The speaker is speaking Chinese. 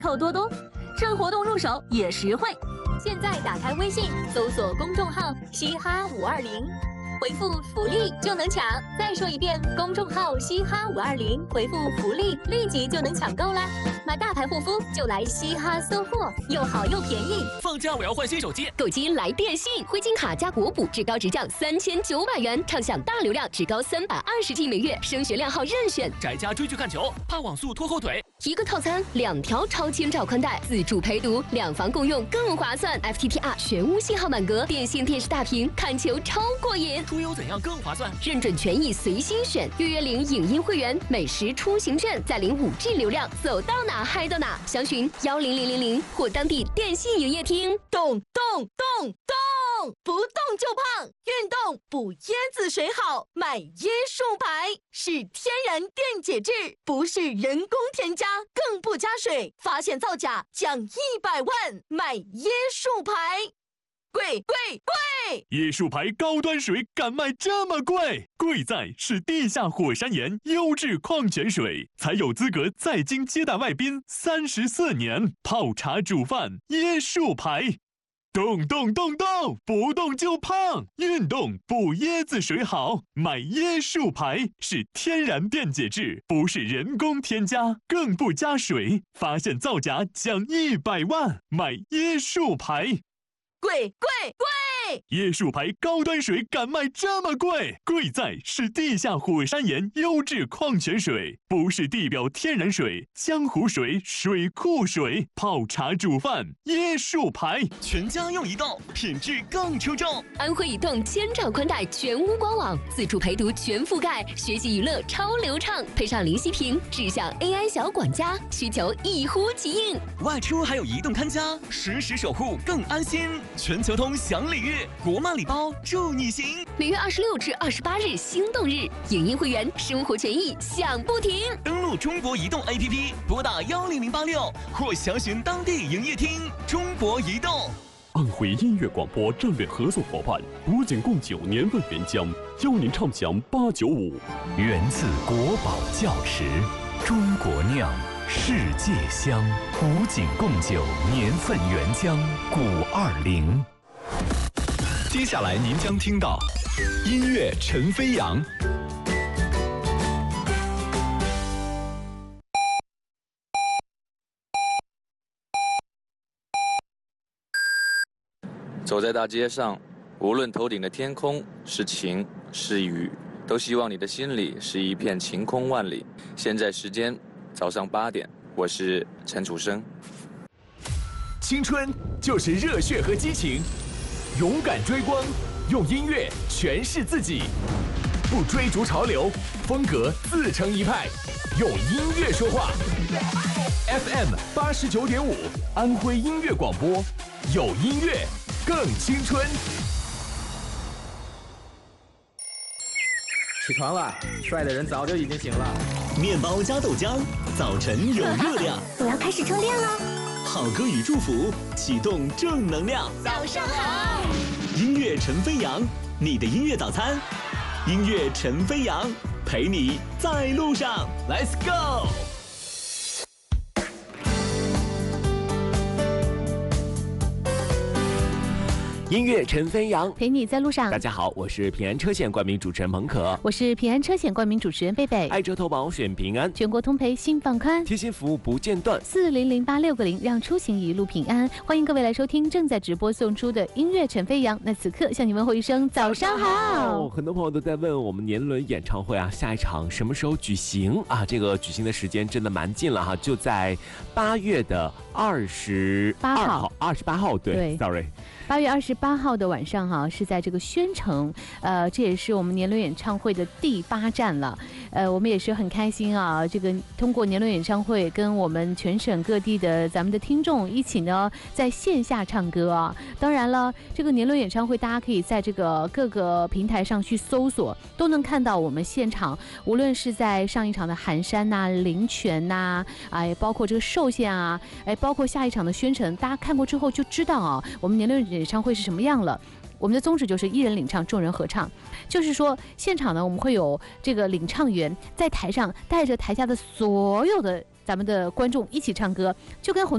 扣多多，这活动入手也实惠。现在打开微信，搜索公众号“嘻哈520”，回复“福利”就能抢。再说一遍，公众号“嘻哈520”，回复“福利”，立即就能抢购啦！买大牌护肤就来嘻哈搜货，又好又便宜。 放假我要换新手机， 购机来电信，汇金卡加国补，至高直降3900元，畅享大流量，至高320G 每月，升学量号任选。 宅家追剧看球，怕网速拖后腿。 一个套餐2条超千兆宽带，自助陪读，2房共用更划算。FTTR 全屋信号满格，电信电视大屏，看球超过瘾。 出游怎样更划算？ 认准权益随心选，约领影音会员，美食出行券，再领5G 流量，走到哪嗨到哪。详询10000或当地电信营业厅。 动，不动就胖，运动补椰子水好，买椰树牌是天然电解质，不是人工添加，更不加水，发现造假奖100万，买椰树牌。贵！ 椰树牌高端水敢卖这么贵？贵在是地下火山岩优质矿泉水，才有资格在京接待外宾34年。泡茶煮饭，椰树牌。动，不动就胖，运动补椰子水好，买椰树牌是天然电解质，不是人工添加，更不加水，发现造假奖100万，买椰树牌。 贵！ 椰树牌高端水敢卖这么贵？贵在是地下火山岩优质矿泉水，不是地表天然水、江湖水、水库水。泡茶煮饭，椰树牌。 全家用移动，品质更出众。 安徽移动1000兆宽带全屋官网，自助陪读全覆盖，学习娱乐超流畅，配上零息屏，智享 AI 小管家，需求一呼即应。 外出还有移动看家，实时守护更安心。全球通享礼遇，国漫礼包祝你行。 每月26至28日心动日，影音会员生活权益享不停。 登录中国移动 APP， 拨打10086或详询当地营业厅。中国移动。 安徽音乐广播战略合作伙伴古井贡酒年份原浆，邀您畅享895。 源自国宝窖池，中国酿，世界香。古井贡酒年份原浆520。接下来您将听到音乐陈飞扬。 走在大街上，无论头顶的天空是晴是雨，都希望你的心里是一片晴空万里。现在时间早上8点，我是陈楚生。 青春就是热血和激情，勇敢追光，用音乐诠释自己，不追逐潮流，风格自成一派，用音乐说话。FM 89.5，安徽音乐广播，有音乐更青春。 起床了，帅的人早就已经醒了。 面包加豆浆，早晨有热量。 我要开始充电了。 好歌与祝福，启动正能量。 早上好， 音乐陈飞扬，你的音乐早餐。音乐陈飞扬，陪你在路上。Let's go。 音乐陈飞扬， 陪你在路上。 大家好，我是平安车险冠名主持人彭可， 我是平安车险冠名主持人贝贝。 爱车投保选平安， 全国通赔心放宽， 贴心服务不间断 ，4008660，让出行一路平安。欢迎各位来收听正在直播送出的音乐陈飞扬。那此刻向你问候一声早上好。 很多朋友都在问我们年轮演唱会啊，下一场什么时候举行啊？这个举行的时间真的蛮近了哈，就在8月的28号，对 ，sorry。 8月28号的晚上哈，是在这个宣城，这也是我们年轮演唱会的第8站了。我们也是很开心啊，这个通过年轮演唱会跟我们全省各地的咱们的听众一起呢，在线下唱歌啊。当然了，这个年轮演唱会大家可以在这个各个平台上去搜索，都能看到我们现场，无论是在上一场的寒山呐、灵泉呐，包括这个寿县啊，包括下一场的宣城，大家看过之后就知道啊，我们年轮演唱会是什么样了。我们的宗旨就是一人领唱，众人合唱，就是说现场呢，我们会有这个领唱员在台上带着台下的所有的咱们的观众一起唱歌，就跟